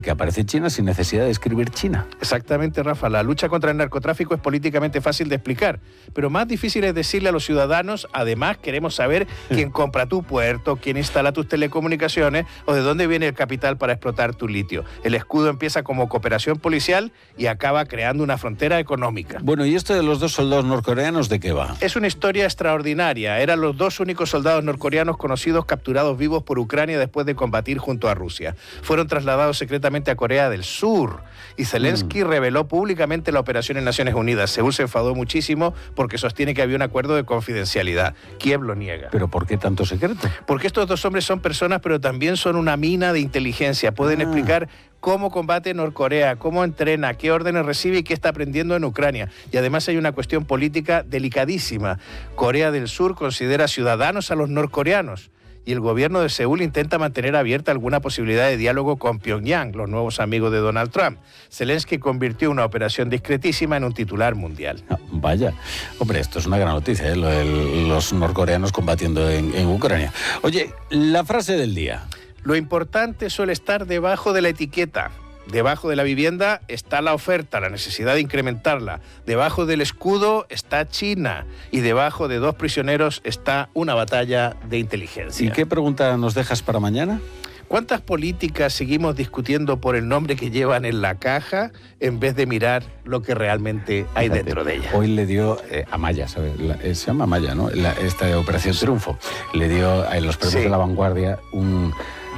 que aparece China sin necesidad de escribir China. Exactamente, Rafa. La lucha contra el narcotráfico es políticamente fácil de explicar, pero más difícil es decirle a los ciudadanos. Además, queremos saber quién compra tu puerto, quién instala tus telecomunicaciones o de dónde viene el capital para explotar tu litio. El escudo empieza como cooperación policial y acaba creando una frontera económica. Bueno, ¿y esto de los 2 soldados norcoreanos de qué va? Es una historia extraordinaria. Eran los 2 únicos soldados norcoreanos conocidos capturados vivos por Ucrania después de combatir junto a Rusia. Fueron trasladados secretamente a Corea del Sur y Zelensky reveló públicamente la operación en Naciones Unidas. Seúl se enfadó muchísimo porque sostiene que había un acuerdo de confidencialidad. Kiev lo niega. ¿Pero por qué tanto secreto? Porque estos 2 hombres son personas, pero también son una mina de inteligencia. Pueden explicar cómo combate Norcorea, cómo entrena, qué órdenes recibe y qué está aprendiendo en Ucrania. Y además hay una cuestión política delicadísima. Corea del Sur considera ciudadanos a los norcoreanos y el gobierno de Seúl intenta mantener abierta alguna posibilidad de diálogo con Pyongyang, los nuevos amigos de Donald Trump. Zelensky convirtió una operación discretísima en un titular mundial. No, vaya, hombre, esto es una gran noticia, lo de los norcoreanos combatiendo en Ucrania. Oye, la frase del día. Lo importante suele estar debajo de la etiqueta. Debajo de la vivienda está la oferta, la necesidad de incrementarla. Debajo del escudo está China. Y debajo de 2 prisioneros está una batalla de inteligencia. ¿Y qué pregunta nos dejas para mañana? ¿Cuántas políticas seguimos discutiendo por el nombre que llevan en la caja en vez de mirar lo que realmente hay dentro de ella? Hoy le dio a Maya, ¿sabes? Se llama Maya, ¿no? Esta Operación Triunfo. Le dio en los premios de La Vanguardia un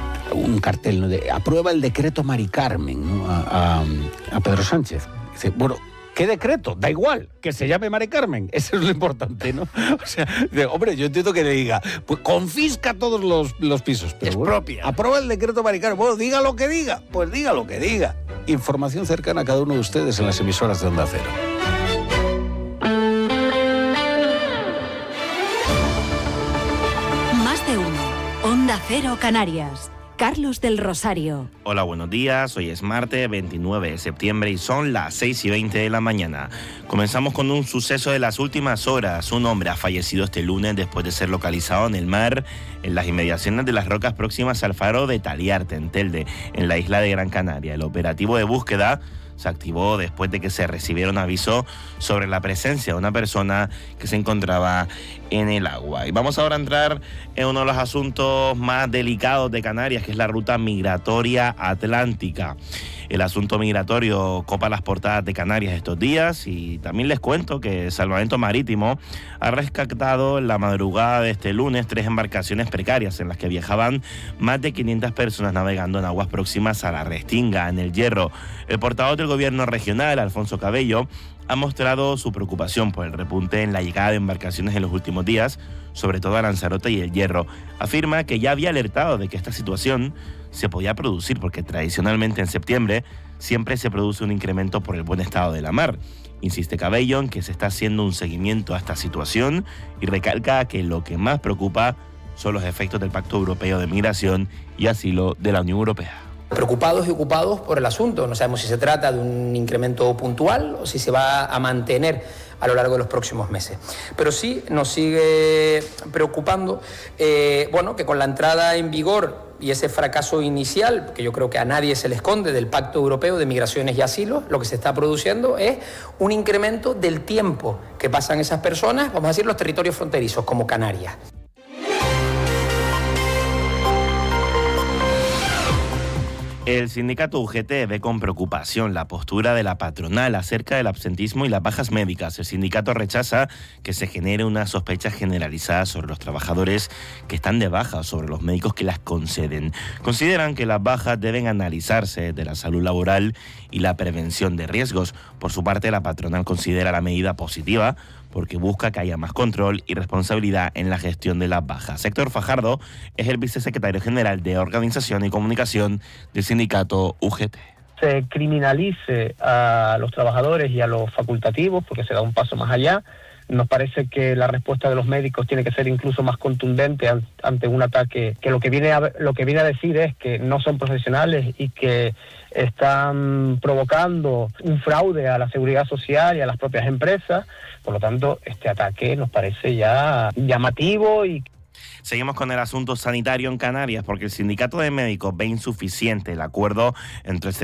cartel, ¿no? De aprueba el decreto Mari Carmen, ¿no? a Pedro Sánchez. Dice, bueno, ¿qué decreto? Da igual, que se llame Mari Carmen. Eso es lo importante, ¿no? O sea, hombre, yo entiendo que le diga, pues confisca todos los pisos. Pero es bueno, propia. Aprueba el decreto Mari Carmen. Bueno, diga lo que diga. Pues diga lo que diga. Información cercana a cada uno de ustedes en las emisoras de Onda Cero. Más de uno. Onda Cero Canarias. Carlos del Rosario. Hola, buenos días. Hoy es martes 29 de septiembre y son las 6:20 de la mañana. Comenzamos con un suceso de las últimas horas. Un hombre ha fallecido este lunes después de ser localizado en el mar, en las inmediaciones de las rocas próximas al faro de Taliarte, en Telde, en la isla de Gran Canaria. El operativo de búsqueda se activó después de que se recibiera un aviso sobre la presencia de una persona que se encontraba en el agua. Y vamos ahora a entrar en uno de los asuntos más delicados de Canarias, que es la ruta migratoria atlántica. El asunto migratorio copa las portadas de Canarias estos días y también les cuento que Salvamento Marítimo ha rescatado en la madrugada de este lunes 3 embarcaciones precarias en las que viajaban más de 500 personas navegando en aguas próximas a la Restinga, en el Hierro. El portavoz del gobierno regional, Alfonso Cabello, ha mostrado su preocupación por el repunte en la llegada de embarcaciones en los últimos días, sobre todo a Lanzarote y el Hierro. Afirma que ya había alertado de que esta situación se podía producir porque tradicionalmente en septiembre siempre se produce un incremento por el buen estado de la mar. Insiste Cabello en que se está haciendo un seguimiento a esta situación y recalca que lo que más preocupa son los efectos del Pacto Europeo de Migración y Asilo de la Unión Europea. Preocupados y ocupados por el asunto. No sabemos si se trata de un incremento puntual o si se va a mantener a lo largo de los próximos meses. Pero sí nos sigue preocupando que con la entrada en vigor y ese fracaso inicial, que yo creo que a nadie se le esconde, del Pacto Europeo de Migraciones y Asilo, lo que se está produciendo es un incremento del tiempo que pasan esas personas, vamos a decir, los territorios fronterizos como Canarias. El sindicato UGT ve con preocupación la postura de la patronal acerca del absentismo y las bajas médicas. El sindicato rechaza que se genere una sospecha generalizada sobre los trabajadores que están de baja o sobre los médicos que las conceden. Consideran que las bajas deben analizarse de la salud laboral y la prevención de riesgos. Por su parte, la patronal considera la medida positiva porque busca que haya más control y responsabilidad en la gestión de las bajas. Héctor Fajardo es el vicesecretario general de Organización y Comunicación del sindicato UGT. Se criminalice a los trabajadores y a los facultativos, porque se da un paso más allá. Nos parece que la respuesta de los médicos tiene que ser incluso más contundente ante un ataque que lo que viene a decir es que no son profesionales y que están provocando un fraude a la seguridad social y a las propias empresas. Por lo tanto, este ataque nos parece ya llamativo y Seguimos con el asunto sanitario en Canarias, porque el sindicato de médicos ve insuficiente el acuerdo entre el